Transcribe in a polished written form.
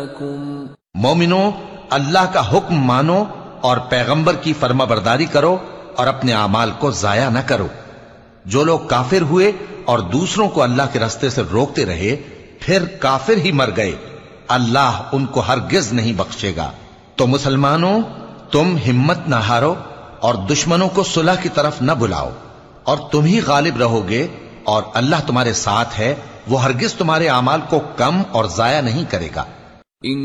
मोमिनो, अल्लाह का हुक्म मानो और पैगंबर की फर्माबरदारी करो और अपने आमाल को जाया न करो। जो लोग काफिर हुए और दूसरों को अल्लाह के रास्ते से रोकते रहे फिर काफिर ही मर गए, अल्लाह उनको हरगिज नहीं बख्शेगा। तो मुसलमानों, तुम हिम्मत न हारो और दुश्मनों को सुलह की तरफ न बुलाओ, और तुम ही गालिब रहोगे और अल्लाह तुम्हारे साथ है। वो हरगिज तुम्हारे आमाल को कम और जाया नहीं करेगा।